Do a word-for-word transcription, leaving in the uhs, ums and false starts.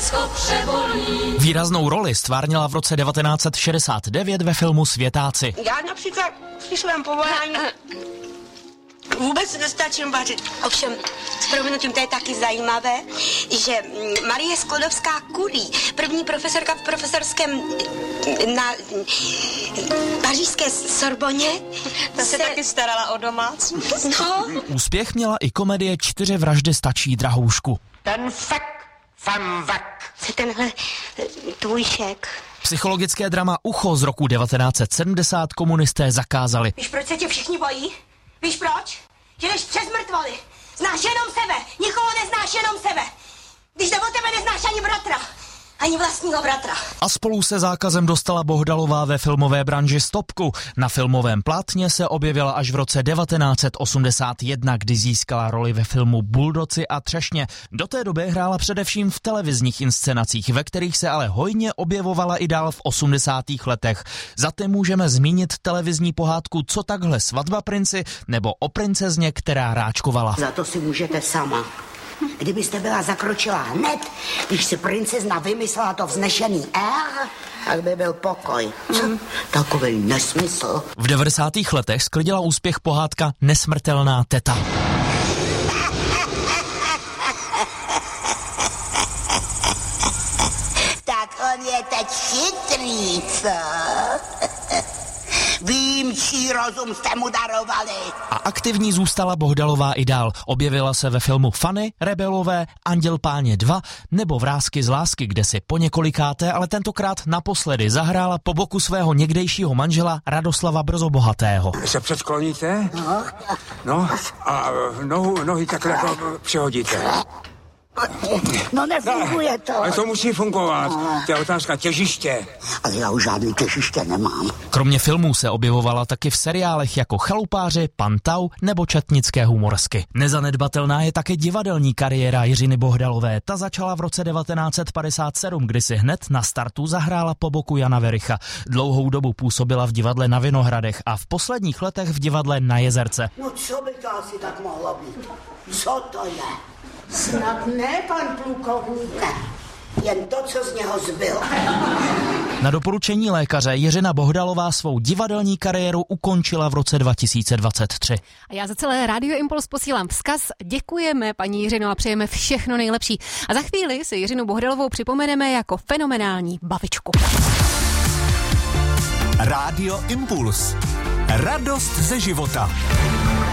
všecko přebolí. Výraznou roli stvárnila v roce devatenáct set šedesát devět ve filmu Světáci. Já například při svém povolání vůbec nestačím vařit. Ovšem, s prominutím to je taky zajímavé, že Marie Sklodovská-Curie, první profesorka v profesorském na pařížské Sorboně, ta se, se taky starala o domácnost. No. Úspěch měla i komedie Čtyři vraždy stačí, drahoušku. Ten fak, fan vak. Co tenhle tvůj šek? Psychologické drama Ucho z roku devatenáct set sedmdesát komunisté zakázali. Víš, proč se tě všichni bojí? Víš proč? Že jdeš přes mrtvoly. Znáš jenom sebe. Nikoho neznáš, jenom sebe. Když jde o tebe, neznáš ani bratra. Ani vlastního bratra. A spolu se zákazem dostala Bohdalová ve filmové branži stopku. Na filmovém plátně se objevila až v roce devatenáct set osmdesát jedna, kdy získala roli ve filmu Buldoci a třešně. Do té doby hrála především v televizních inscenacích, ve kterých se ale hojně objevovala i dál v osmdesátých letech. Zatem můžeme zmínit televizní pohádku Co takhle svatba princi nebo O princezně, která ráčkovala. Za to si můžete sama. Kdybyste byla zakročila hned, když si princezna vymyslela to vznešený R, tak by byl pokoj. Hmm. Takový nesmysl. V devadesátých letech sklidila úspěch pohádka Nesmrtelná teta. Tak on je teď chytrý, co? Vím, čí rozum jste mu darovali. A aktivní zůstala Bohdalová i dál. Objevila se ve filmu Fanny, Rebelové, Anděl páně dva nebo Vrásky z lásky, kde si po několikáté, ale tentokrát naposledy zahrála po boku svého někdejšího manžela Radoslava Brzobohatého. Se předskloníte? No. No a nohu, nohy takhle jako přehodíte. No nefunguje to. Ale to musí fungovat. To je otázka těžiště. Ale já už žádný těžiště nemám. Kromě filmů se objevovala taky v seriálech jako Chalupáři, Pan Tau nebo Četnické humorsky. Nezanedbatelná je také divadelní kariéra Jiřiny Bohdalové. Ta začala v roce devatenáct set padesát sedm, kdy si hned na startu zahrála po boku Jana Vericha. Dlouhou dobu působila v divadle na Vinohradech a v posledních letech v divadle na Jezerce. No co by to asi tak mohlo být? Co to je? Snad ne, pan plukovník. Jen to, co z něho zbylo. Na doporučení lékaře Jiřina Bohdalová svou divadelní kariéru ukončila v roce dva tisíce dvacet tři. A já za celé Radio Impuls posílám vzkaz. Děkujeme, paní Jiřino, a přejeme všechno nejlepší. A za chvíli si Jiřinu Bohdalovou připomeneme jako fenomenální babičku. Radio Impuls. Radost ze života.